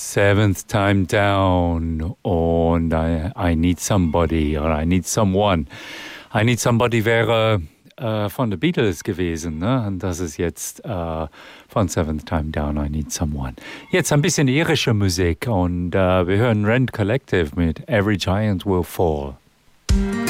Seventh Time Down und I Need Somebody oder I Need Someone. I Need Somebody wäre von den Beatles gewesen, ne? Und das ist jetzt von Seventh Time Down, I Need Someone. Jetzt ein bisschen irische Musik und wir hören Rent Collective mit Every Giant Will Fall.